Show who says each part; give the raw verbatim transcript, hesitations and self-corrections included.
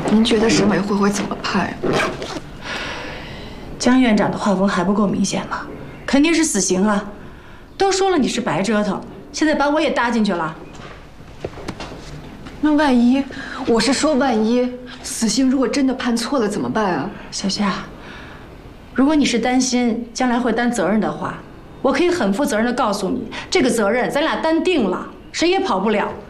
Speaker 1: 您觉得审委会会怎么判？
Speaker 2: 江院长的画风还不够明显吗？肯定是死刑啊！都说了你是白折腾，现在把我也搭进去了。
Speaker 1: 那万一，我是说万一，死刑如果真的判错了怎么办啊？
Speaker 2: 小夏，如果你是担心将来会担责任的话，我可以很负责任的告诉你，这个责任咱俩担定了，谁也跑不了。